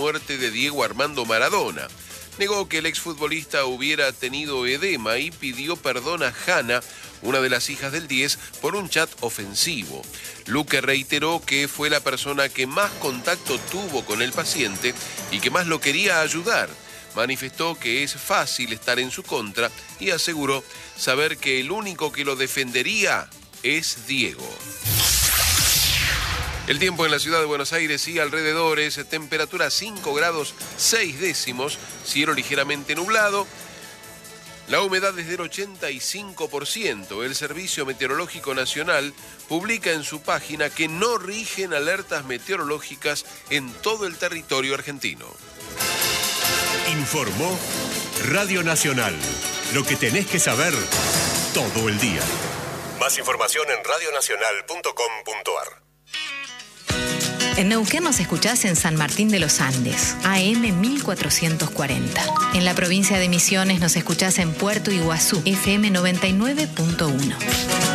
muerte de Diego Armando Maradona. Negó que el exfutbolista hubiera tenido edema y pidió perdón a Hanna, una de las hijas del 10, por un chat ofensivo. Luque reiteró que fue la persona que más contacto tuvo con el paciente y que más lo quería ayudar. Manifestó que es fácil estar en su contra y aseguró saber que el único que lo defendería es Diego. El tiempo en la ciudad de Buenos Aires y alrededores, temperatura 5 grados 6 décimos, cielo ligeramente nublado. La humedad es del 85%. El Servicio Meteorológico Nacional publica en su página que no rigen alertas meteorológicas en todo el territorio argentino. Informó Radio Nacional. Lo que tenés que saber todo el día. Más información en radionacional.com.ar. En Neuquén nos escuchás en San Martín de los Andes, AM 1440. En la provincia de Misiones nos escuchás en Puerto Iguazú, FM 99.1.